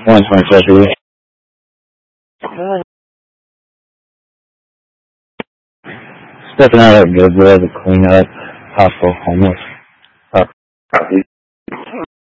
Once my treasury. Stepping out of Goodwill to clean up possible homeless property.